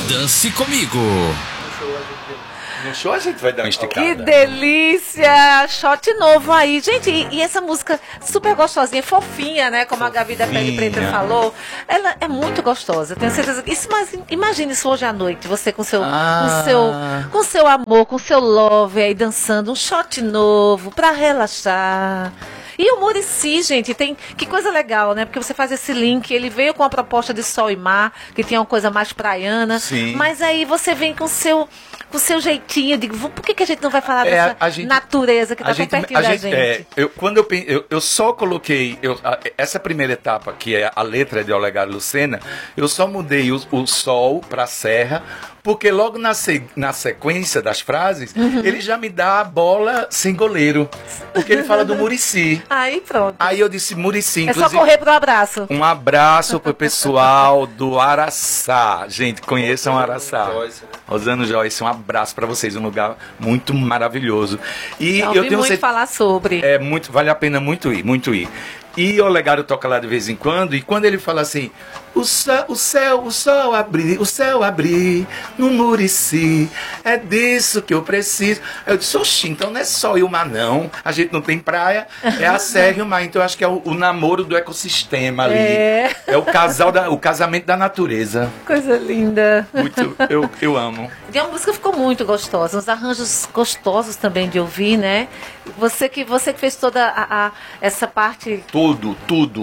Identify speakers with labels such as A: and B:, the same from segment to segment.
A: Dance Comigo.
B: No show a gente vai dar uma esticada.
C: Que delícia! Shot novo aí. Gente, e essa música super gostosinha, fofinha, né? Como a Gabi da Pele Preta falou. Ela é muito gostosa, tenho certeza. Isso, mas imagine isso hoje à noite, você com seu, com seu amor, com seu love aí dançando um shot novo pra relaxar. E o Muricy, gente, tem... Que coisa legal, né? Porque você faz esse link, ele veio com a proposta de sol e mar, que tinha uma coisa mais praiana.
B: Sim.
C: Mas aí você vem com o seu jeitinho. Eu digo, por que a gente não vai falar dessa natureza que está tão pertinho da gente?
B: Eu só coloquei... essa primeira etapa, que é a letra de Olegário Lucena, eu só mudei o sol para a serra, porque logo na sequência das frases, ele já me dá a bola sem goleiro. Porque ele fala do Muricy.
C: Aí pronto.
B: Aí eu disse Muricy.
C: É só correr pro abraço.
B: Um abraço pro pessoal do Araçá. Gente, conheçam Araçá. Rosana Joyce, um abraço para vocês. Um lugar muito maravilhoso. E
C: já
B: eu tenho
C: muito falar sobre.
B: Vale a pena muito ir. E o Olegário toca lá de vez em quando, e quando ele fala assim, o sol abrir no Muricy, é disso que eu preciso. Eu disse, oxi, então não é só e o mar não, a gente não tem praia, é a serra e o mar, então eu acho que é o namoro do ecossistema ali, é o casamento da natureza.
C: Coisa linda.
B: Muito, eu amo.
C: E a música ficou muito gostosa, uns arranjos gostosos também de ouvir, né? Você que fez toda essa parte...
B: Tudo.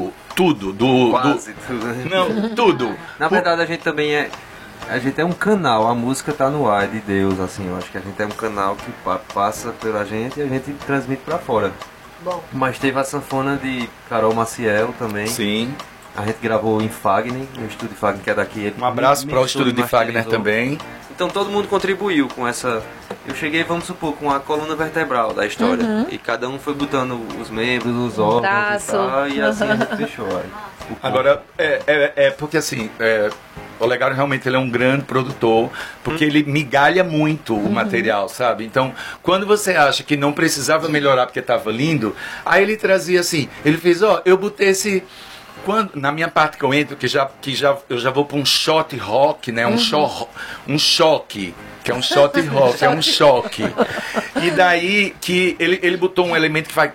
D: Quase tudo.
B: Não, tudo.
D: Na verdade, a gente também a gente é um canal, a música tá no ar de Deus, assim, eu acho que a gente é um canal que passa pela gente e a gente transmite pra fora.
C: Bom.
D: Mas teve a sanfona de Carol Maciel também.
B: Sim.
D: A gente gravou em Fagner, no estúdio de Fagner, que é daqui.
B: Um abraço para o estúdio de Fagner também.
D: Então todo mundo contribuiu com essa... Eu cheguei, vamos supor, com a coluna vertebral da história. E cada um foi botando os membros, os órgãos e tal, e assim a gente fechou.
B: Agora, porque assim, o Olegário realmente ele é um grande produtor, porque ele migalha muito o material, sabe? Então, quando você acha que não precisava melhorar porque estava lindo, aí ele trazia assim, ele fez, eu botei esse... na minha parte que eu entro, eu já vou para um shot rock, né? Um choque, que é um shot rock, é um choque. E daí que ele botou um elemento que faz...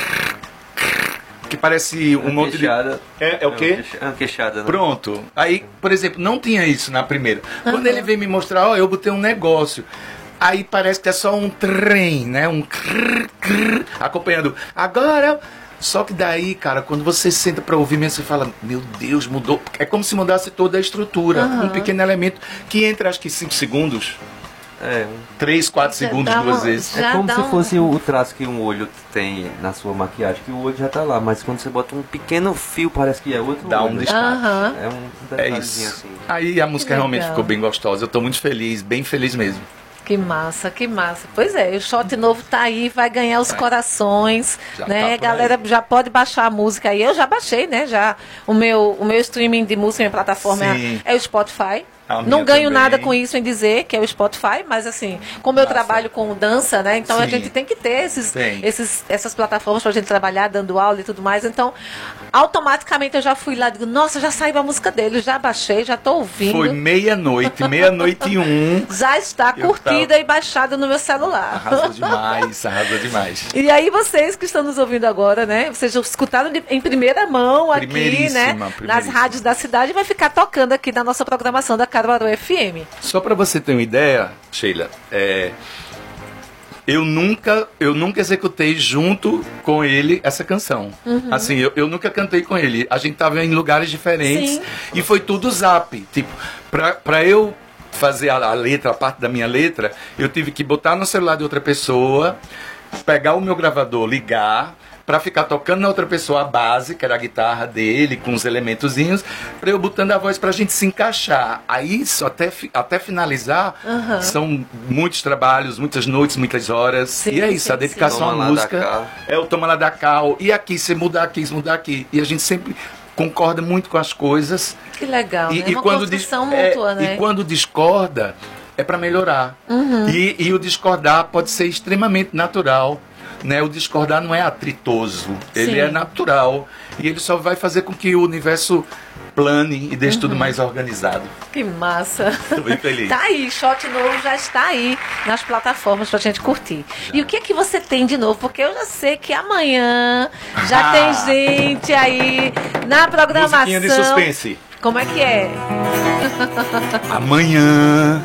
B: que parece um monte de... É o quê?
D: É uma queixada, né?
B: Pronto. Aí, por exemplo, não tinha isso na primeira. Quando ele veio me mostrar, eu botei um negócio. Aí parece que é só um trem, né? Um acompanhando. Agora... Só que daí, cara, quando você senta pra ouvir mesmo, você fala, meu Deus, mudou. É como se mudasse toda a estrutura. Um pequeno elemento que entra, acho que 5 segundos. 3, 4 segundos, 2 vezes.
D: É como se fosse o traço que um olho tem na sua maquiagem, que o olho já tá lá, mas quando você bota um pequeno fio, parece que é outro
B: dá
D: olho.
B: Um destaque.
D: É um detalhezinho
B: isso.
D: assim.
B: Aí a música realmente ficou bem gostosa. Eu tô muito feliz, bem feliz mesmo.
C: Que massa, que massa. Pois é, o shot novo tá aí, vai ganhar os corações,
B: já
C: né?
B: Tá
C: galera já pode baixar a música aí. Eu já baixei, né? Já o meu streaming de música, minha plataforma é o Spotify. Não ganho
B: também.
C: nada com isso em dizer que é o Spotify, mas assim, como eu trabalho com dança, né? Então a gente tem que ter essas plataformas pra gente trabalhar, dando aula e tudo mais. Então, automaticamente eu já fui lá e digo, nossa, já saiu a música dele, já baixei, já tô ouvindo.
B: Foi meia-noite e 1.
C: Já está curtida e baixada no meu celular.
B: Arrasou demais.
C: E aí vocês que estão nos ouvindo agora, né? Vocês já escutaram em primeira mão aqui, né? Nas rádios da cidade, vai ficar tocando aqui na nossa programação da Caruaru FM.
B: Só para você ter uma ideia, Sheila, eu nunca executei junto com ele essa canção. Assim, eu nunca cantei com ele. A gente tava em lugares diferentes. Sim. E foi tudo zap. Tipo, pra eu fazer a letra, a parte da minha letra, eu tive que botar no celular de outra pessoa, pegar o meu gravador, ligar, para ficar tocando na outra pessoa a base, que era a guitarra dele, com os elementozinhos, para eu botando a voz pra gente se encaixar. Aí, isso, até finalizar, são muitos trabalhos, muitas noites, muitas horas. Sim, e é isso, a dedicação à música é o toma lá da cá, e aqui, você mudar aqui, isso mudar aqui. E a gente sempre concorda muito com as coisas.
C: Que legal, né?
B: E
C: uma
B: quando
C: construção mútua, né?
B: E quando discorda, é para melhorar. E o discordar pode ser extremamente natural. Né? O discordar não é atritoso, ele é natural. E ele só vai fazer com que o universo plane e deixe tudo mais organizado.
C: Que massa.
B: Tô bem feliz.
C: Tá aí, Shot novo já está aí nas plataformas pra gente curtir. E o que é que você tem de novo? Porque eu já sei que amanhã já tem gente aí na programação.
B: Musiquinha de suspense.
C: Como é que é?
B: Amanhã,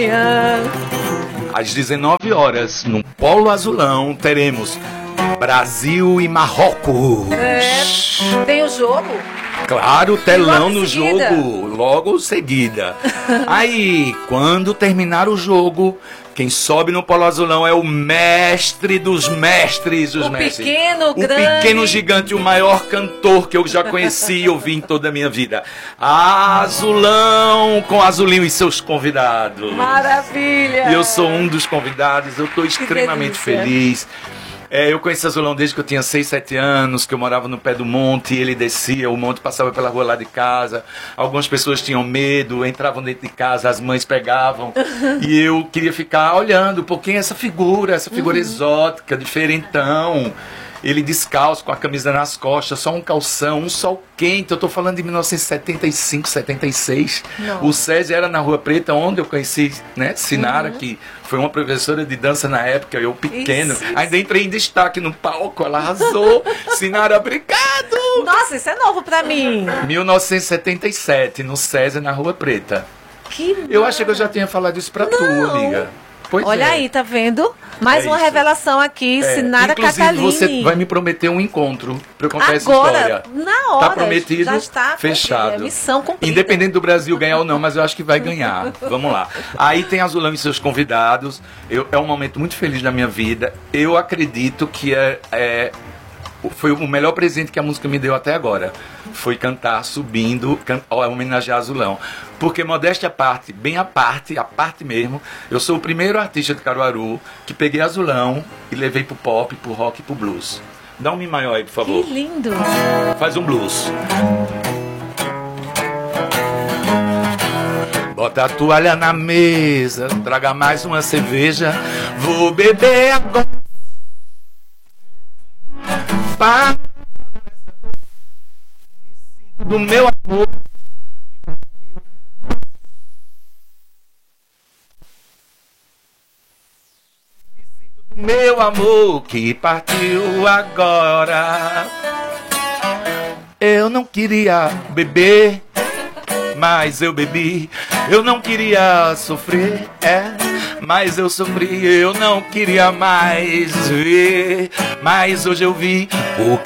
B: às 19 horas, no Polo Azulão, teremos Brasil e Marrocos.
C: Tem o jogo?
B: Claro, telão no
C: seguida.
B: jogo, logo seguida. Aí, quando terminar o jogo, quem sobe no Polo Azulão é o mestre dos mestres.
C: O
B: mestres.
C: pequeno,
B: o
C: grande.
B: pequeno gigante, o maior cantor que eu já conheci e ouvi em toda a minha vida. Azulão com Azulinho e seus convidados.
C: Maravilha!
B: E eu sou um dos convidados, eu estou extremamente feliz. Eu conheci Azulão desde que eu tinha 6, 7 anos, que eu morava no pé do monte, e ele descia, o monte passava pela rua lá de casa. Algumas pessoas tinham medo, entravam dentro de casa, as mães pegavam. E eu queria ficar olhando, por quem é essa figura exótica, diferentão. Ele descalço, com a camisa nas costas, só um calção, um sol quente. Eu tô falando de 1975, 76.
C: Não.
B: O SESI era na Rua Preta, onde eu conheci, né, Sinara, que foi uma professora de dança na época, eu pequeno.
C: Isso.
B: Ainda entrei em destaque no palco, ela arrasou. Sinara, obrigado!
C: Nossa, isso é novo pra mim.
B: 1977, no SESI, na Rua Preta.
C: Que
B: Eu achei que eu já tinha falado isso pra tu, amiga. Pois
C: Olha aí, tá vendo? Mais uma
B: isso.
C: revelação aqui, Sinara
B: Inclusive,
C: Cacalini.
B: você vai me prometer um encontro pra eu contar essa
C: Agora,
B: história.
C: na hora,
B: Tá prometido,
C: já está
B: fechado.
C: missão cumprida.
B: Independente do Brasil ganhar ou não, mas eu acho que vai ganhar. Vamos lá. Aí tem Azulão e seus convidados. É um momento muito feliz da minha vida. Eu acredito que foi o melhor presente que a música me deu até agora. Foi cantar subindo, homenagear Azulão. Porque, modéstia à parte, bem à parte mesmo, eu sou o primeiro artista de Caruaru que peguei Azulão e levei pro pop, pro rock e pro blues. Dá um Mi maior aí, por favor.
C: Que lindo.
B: Faz um blues. Bota a toalha na mesa, traga mais uma cerveja. Vou beber agora. Do meu amor. Meu amor que partiu agora. Eu não queria beber, mas eu bebi. Eu não queria sofrer, mas eu sofri. Eu não queria mais ver, mas hoje eu vi o